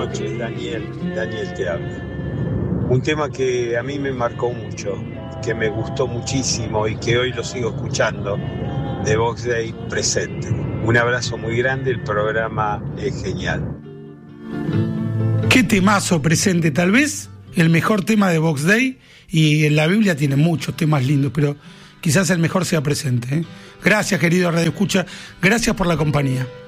noches, Daniel te habla. Un tema que a mí me marcó mucho, que me gustó muchísimo y que hoy lo sigo escuchando, de Box Day Presente. Un abrazo muy grande, el programa es genial. Qué temazo Presente, tal vez el mejor tema de Box Day, y en la Biblia tiene muchos temas lindos, pero quizás el mejor sea Presente, ¿eh? Gracias, querido Radio Escucha, gracias por la compañía.